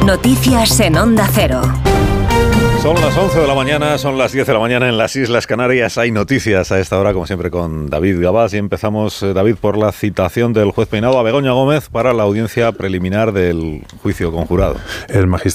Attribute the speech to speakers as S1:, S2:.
S1: Noticias en Onda Cero.
S2: Son las 11 de la mañana, son las 10 de la mañana en las Islas Canarias. Hay noticias a esta hora, como siempre, con David Gabás. Y empezamos, David, por la citación del juez Peinado a Begoña Gómez para la audiencia preliminar del juicio conjurado.
S3: El magistrado